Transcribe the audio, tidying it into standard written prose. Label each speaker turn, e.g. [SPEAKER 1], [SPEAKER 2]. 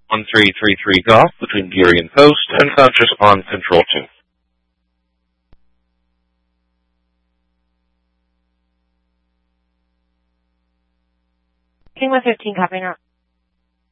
[SPEAKER 1] 1333 Golf between Geary and Post, unconscious on Control 2.
[SPEAKER 2] King 115, copy now.